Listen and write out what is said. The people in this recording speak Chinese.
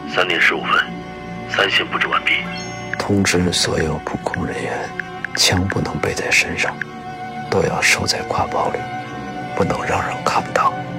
3点15分，3线布置完毕。 通知所有布控人员，枪不能背在身上，都要收在挎包里，不能让人看到。